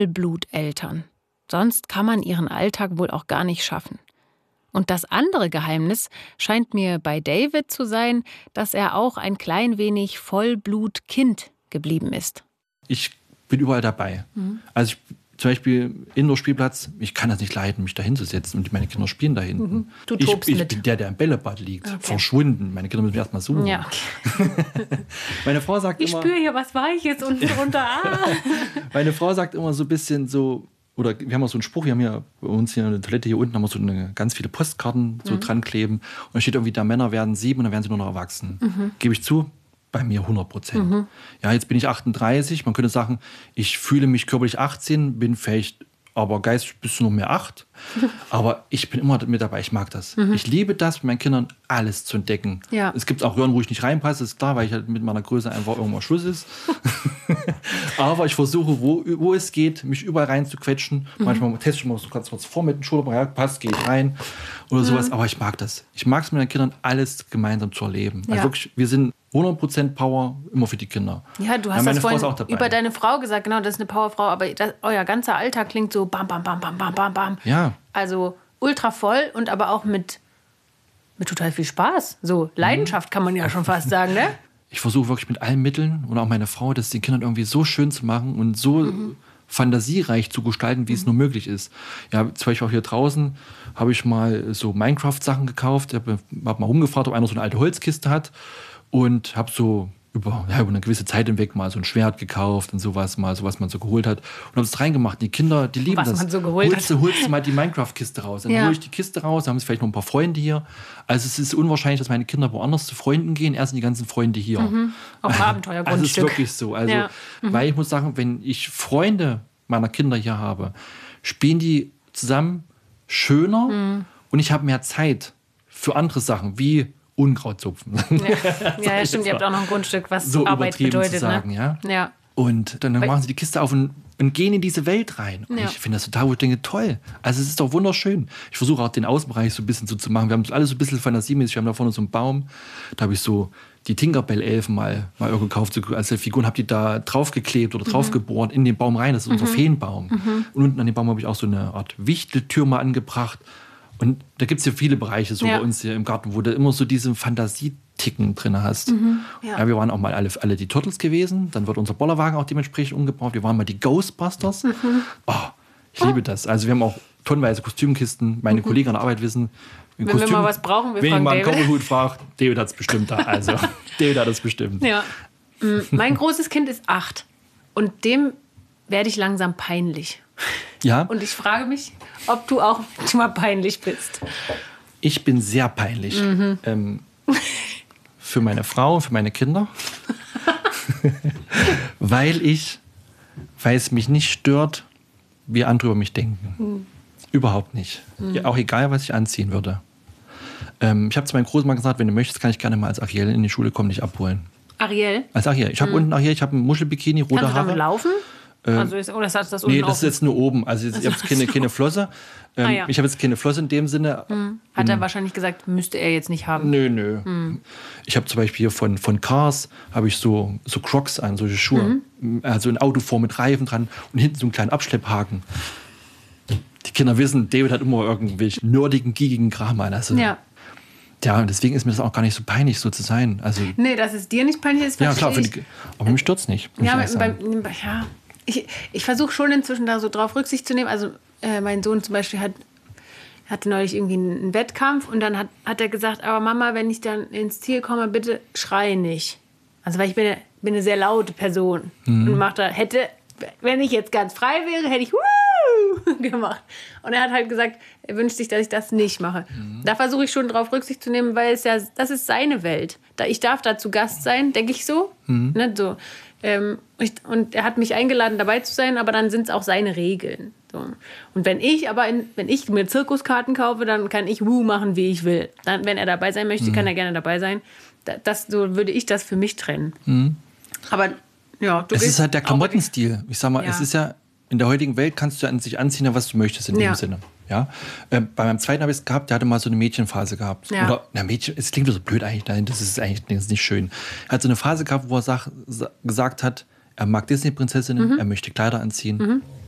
Vollbluteltern. Sonst kann man ihren Alltag wohl auch gar nicht schaffen. Und das andere Geheimnis scheint mir bei David zu sein, dass er auch ein klein wenig Vollblutkind geblieben ist. Ich bin überall dabei. Also zum Beispiel Indoor-Spielplatz, ich kann das nicht leiden, mich da hinzusetzen und meine Kinder spielen da hinten. Du tobst ich mit. bin der im Bällebad liegt, verschwunden. Meine Kinder müssen mich erst mal suchen. Ja. Meine Frau sagt Ich immer, spüre hier was Weiches unten drunter. meine Frau sagt immer so ein bisschen so, oder wir haben auch so einen Spruch, wir haben ja bei uns hier eine Toilette hier unten, haben wir so ganz viele Postkarten so dran kleben. Und da steht irgendwie, da Männer werden 7 und dann werden sie nur noch erwachsen. Gebe ich zu, bei mir 100%. Ja, jetzt bin ich 38, man könnte sagen, ich fühle mich körperlich 18, bin vielleicht aber geistig bist du noch mehr 8. Aber ich bin immer mit dabei, ich mag das. Ich liebe das, mit meinen Kindern alles zu entdecken. Ja. Es gibt auch Röhren, wo ich nicht reinpasse, ist klar, weil ich halt mit meiner Größe einfach irgendwann Schluss ist. Aber ich versuche, wo es geht, mich überall reinzuquetschen. Manchmal teste ich mal so ganz kurz vor mit den Schultern, ja, passt, gehe ich rein oder sowas. Aber ich mag das. Ich mag es mit meinen Kindern, alles gemeinsam zu erleben. Also wirklich, wir sind 100% Power immer für die Kinder. Ja, du hast das Frau ist vorhin auch dabei. über deine Frau gesagt, genau, das ist eine Powerfrau, aber euer ganzer Alltag klingt so bam, bam, bam, bam, bam, bam, bam. Ja. Also ultra voll und aber auch mit total viel Spaß. So Leidenschaft kann man ja schon fast sagen, ne? Ich versuche wirklich mit allen Mitteln und auch meine Frau, das den Kindern irgendwie so schön zu machen und so fantasiereich zu gestalten, wie es nur möglich ist. Ja, zum Beispiel auch hier draußen habe ich mal so Minecraft-Sachen gekauft. Ich habe mal rumgefragt, ob einer so eine alte Holzkiste hat und habe so über eine gewisse Zeit hinweg mal so ein Schwert gekauft und sowas man so geholt hat und habe es reingemacht. Die Kinder, die lieben das. Was man so geholt hat. Holst du mal die Minecraft-Kiste raus. Dann hole ich die Kiste raus, dann haben sie vielleicht noch ein paar Freunde hier. Also es ist unwahrscheinlich, dass meine Kinder woanders zu Freunden gehen. Erst sind die ganzen Freunde hier. Auf dem Abenteuergrundstück. Also es ist wirklich so. Also, weil ich muss sagen, wenn ich Freunde meiner Kinder hier habe, spielen die zusammen schöner und ich habe mehr Zeit für andere Sachen, wie Unkraut zupfen. Ja, stimmt, ihr habt auch noch ein Grundstück, was so Arbeit bedeutet. Zu sagen, ne? Ja. Und dann machen sie die Kiste auf und gehen in diese Welt rein. Und ich finde das total, wo ich denke, toll. Also es ist doch wunderschön. Ich versuche auch den Außenbereich so ein bisschen so zu machen. Wir haben alles so ein bisschen fantasiemäßig. Wir haben da vorne so einen Baum. Da habe ich so die Tinkerbell-Elfen mal irgendwo gekauft als Figur und habe die da draufgeklebt oder draufgebohrt in den Baum rein. Das ist unser Feenbaum. Und unten an dem Baum habe ich auch so eine Art Wichteltür mal angebracht. Und da gibt es ja viele Bereiche so bei uns hier im Garten, wo du immer so diese Fantasieticken drin hast. Ja, wir waren auch mal alle die Turtles gewesen. Dann wird unser Bollerwagen auch dementsprechend umgebaut. Wir waren mal die Ghostbusters. Oh, ich liebe das. Also wir haben auch tonnenweise Kostümkisten. Meine Kollegen an der Arbeit wissen, wenn wir mal was brauchen, wir fragen David. Wenn jemand einen Cowboyhut fragt, David hat es bestimmt da. Also David hat es bestimmt. Ja. Mein großes Kind ist 8 und dem werde ich langsam peinlich. Ja. Und ich frage mich, ob du auch mal peinlich bist. Ich bin sehr peinlich. Für meine Frau, für meine Kinder. weil es mich nicht stört, wie andere über mich denken. Überhaupt nicht. Ja, auch egal, was ich anziehen würde. Ich habe zu meinem Großmann gesagt, wenn du möchtest, kann ich gerne mal als Ariel in die Schule kommen, dich abholen. Ariel? Als Ariel. Ich habe unten Ariel, ich habe ein Muschelbikini, rote Haare. Kannst du damit laufen? Also oder ist das unten nee, das ist jetzt nur oben. Also ich habe jetzt keine Flosse. Ich habe jetzt keine Flosse in dem Sinne. Hat er wahrscheinlich gesagt, müsste er jetzt nicht haben. Nö. Ich habe zum Beispiel hier von Cars habe ich so Crocs an, solche Schuhe. Also ein Auto vor mit Reifen dran und hinten so einen kleinen Abschlepphaken. Die Kinder wissen, David hat immer irgendwelche nerdigen, giegigen Kram an. Also, ja, und deswegen ist mir das auch gar nicht so peinlich, so zu sein. Also, nee, dass es dir nicht peinlich ist, ja, klar, aber mich stört es nicht. Ich versuche schon inzwischen da so drauf Rücksicht zu nehmen. Also mein Sohn zum Beispiel hatte neulich irgendwie einen Wettkampf und dann hat er gesagt, aber Mama, wenn ich dann ins Ziel komme, bitte schrei nicht. Also weil ich bin eine sehr laute Person und wenn ich jetzt ganz frei wäre, hätte ich gemacht. Und er hat halt gesagt, er wünscht sich, dass ich das nicht mache. Da versuche ich schon drauf Rücksicht zu nehmen, weil das ist seine Welt. Ich darf da zu Gast sein, denke ich so. Ne, so. Und er hat mich eingeladen, dabei zu sein, aber dann sind es auch seine Regeln. So. Und wenn ich mir Zirkuskarten kaufe, dann kann ich machen, wie ich will. Dann, wenn er dabei sein möchte, kann er gerne dabei sein. So würde ich das für mich trennen. Aber ja, es ist halt der Klamottenstil. Ich sag mal, es ist ja, in der heutigen Welt kannst du an sich anziehen, was du möchtest in dem Sinne. Ja? Bei meinem zweiten habe ich es gehabt, der hatte mal so eine Mädchenphase gehabt. Ja. Oder, es klingt so blöd eigentlich, nein, das ist nicht schön. Er hat so eine Phase gehabt, wo er gesagt hat, er mag Disney-Prinzessinnen, er möchte Kleider anziehen.